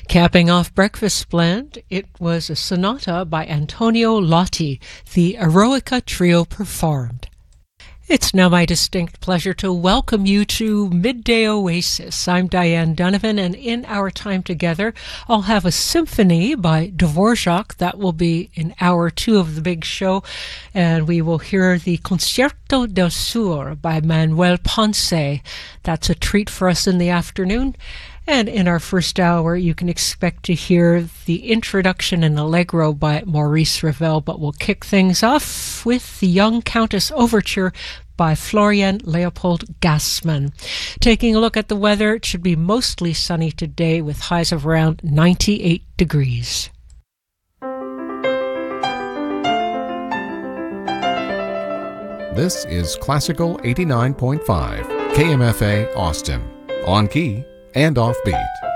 Capping off Breakfast Blend, it was a sonata by Antonio Lotti, the Eroica Trio performed. It's now my distinct pleasure to welcome you to Midday Oasis. I'm Diane Donovan, and in our time together, I'll have a symphony by Dvorak. That will be in hour 2 of the big show, and we will hear the Concerto del Sur by Manuel Ponce. That's a treat for us in the afternoon. And in our first hour, you can expect to hear the introduction in Allegro by Maurice Ravel, but we'll kick things off with the Young Countess Overture by Florian Leopold Gassmann. Taking a look at the weather, it should be mostly sunny today with highs of around 98 degrees. This is Classical 89.5, KMFA Austin, on key and offbeat.